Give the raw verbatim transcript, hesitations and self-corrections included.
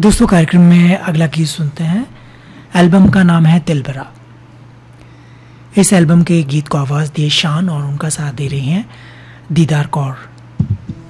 दोस्तों, कार्यक्रम में अगला गीत सुनते हैं। एल्बम का नाम है दिलबरा। इस एल्बम के गीत को आवाज़ दी शान और उनका साथ दे रही हैं दीदार कौर।